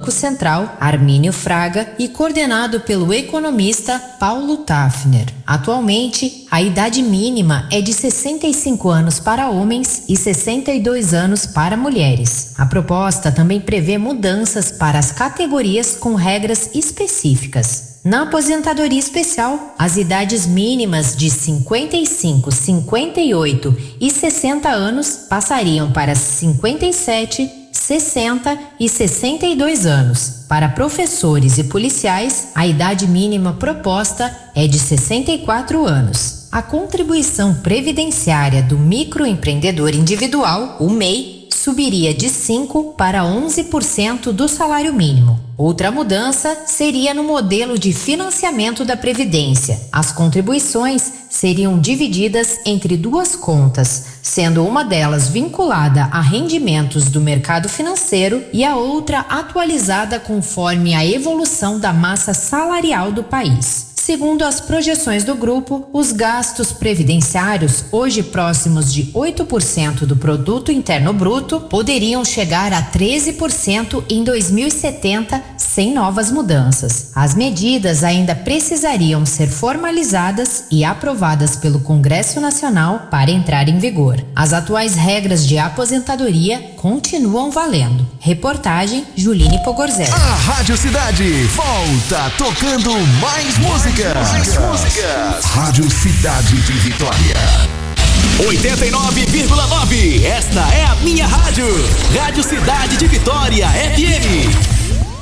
Banco Central, Armínio Fraga, e coordenado pelo economista Paulo Tafner. Atualmente, a idade mínima é de 65 anos para homens e 62 anos para mulheres. A proposta também prevê mudanças para as categorias com regras específicas. Na aposentadoria especial, as idades mínimas de 55, 58 e 60 anos passariam para 57, 60 e 62 anos. Para professores e policiais, a idade mínima proposta é de 64 anos. A contribuição previdenciária do microempreendedor individual, o MEI, subiria de 5% para 11% do salário mínimo. Outra mudança seria no modelo de financiamento da Previdência. As contribuições seriam divididas entre duas contas, sendo uma delas vinculada a rendimentos do mercado financeiro e a outra atualizada conforme a evolução da massa salarial do país. Segundo as projeções do grupo, os gastos previdenciários, hoje próximos de 8% do produto interno bruto, poderiam chegar a 13% em 2070 sem novas mudanças. As medidas ainda precisariam ser formalizadas e aprovadas pelo Congresso Nacional para entrar em vigor. As atuais regras de aposentadoria continuam valendo. Reportagem Juline Pogorzelli. A Rádio Cidade volta tocando mais música. Rádio Cidade de Vitória 89,9. Esta é a minha rádio. Rádio Cidade de Vitória FM.